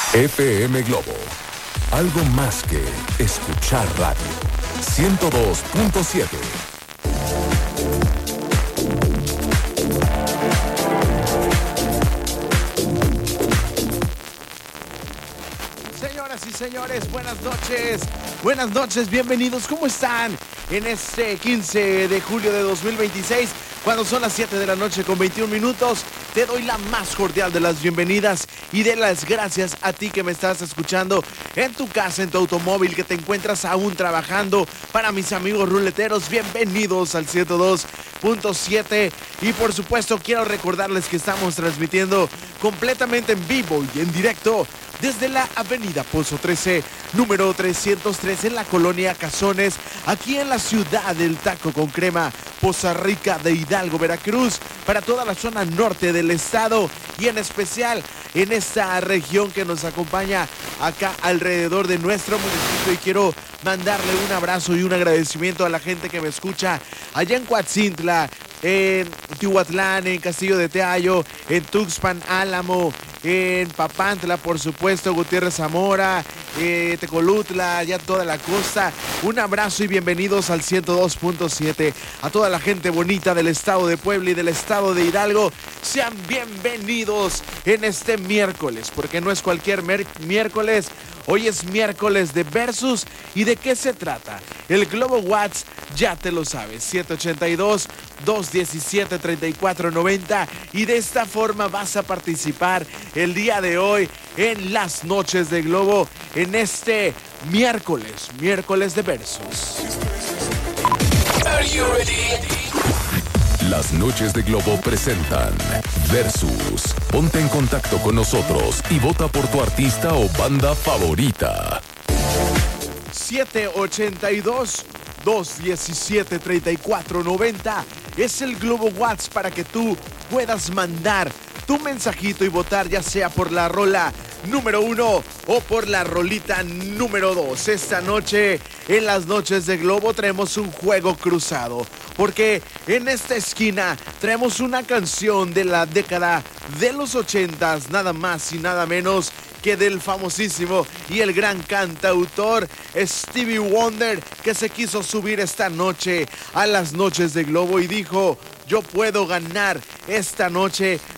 FM Globo. Algo más que escuchar radio. 102.7. Señoras y señores, buenas noches. Buenas noches, bienvenidos. ¿Cómo están? En este 15 de julio de 2026, cuando son las 7 de la noche con 21 minutos, te doy la más cordial de las bienvenidas y de las gracias a ti que me estás escuchando en tu casa, en tu automóvil, que te encuentras aún trabajando. Para mis amigos ruleteros, bienvenidos al 102.7. Y por supuesto, quiero recordarles que estamos transmitiendo completamente en vivo y en directo desde la avenida Pozo 13, número 303, en la colonia Cazones, aquí en la ciudad del taco con crema, Poza Rica de Hidalgo, Veracruz, para toda la zona norte del estado y en especial en esta región que nos acompaña acá alrededor de nuestro municipio. Y quiero mandarle un abrazo y un agradecimiento a la gente que me escucha allá en Coatzintla, en Tihuatlán, en Castillo de Teayo, en Tuxpan, Álamo, en Papantla, por supuesto, Gutiérrez Zamora, Tecolutla, ya toda la costa. Un abrazo y bienvenidos al 102.7. A toda la gente bonita del estado de Puebla y del estado de Hidalgo, sean bienvenidos en este miércoles, porque no es cualquier miércoles. Hoy es miércoles de Versus. ¿Y de qué se trata? El Globo Watts, ya te lo sabes, 782-217-3490. Y de esta forma vas a participar el día de hoy en las noches de Globo, en este miércoles de Versus. Are you ready? Las noches de Globo presentan Versus. Ponte en contacto con nosotros y vota por tu artista o banda favorita. 782-217-3490 es el Globo Watts para que tú puedas mandar tu mensajito y votar, ya sea por la rola número 1 o por la rolita número 2. Esta noche, en las noches de Globo, traemos un juego cruzado, porque en esta esquina traemos una canción de la década de los 80s, nada más y nada menos que del famosísimo y el gran cantautor Stevie Wonder, que se quiso subir esta noche a las noches de Globo y dijo: yo puedo ganar esta noche